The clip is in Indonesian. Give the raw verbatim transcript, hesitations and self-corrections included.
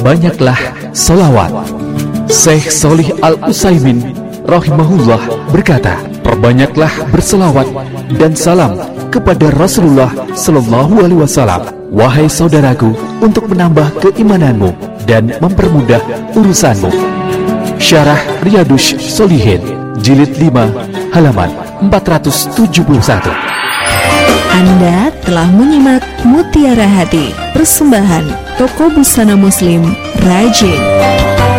perbanyaklah solawat. Syekh Sholih Al-Utsaimin rahimahullah berkata, perbanyaklah berselawat dan salam kepada Rasulullah Sallallahu Alaihi Wasallam, wahai saudaraku, untuk menambah keimananmu dan mempermudah urusanmu. Syarah Riyadhus Shalihin, jilid lima, halaman empat ratus tujuh puluh satu. Anda telah menyimak Mutiara Hati, persembahan Toko Busana Muslim Rajin.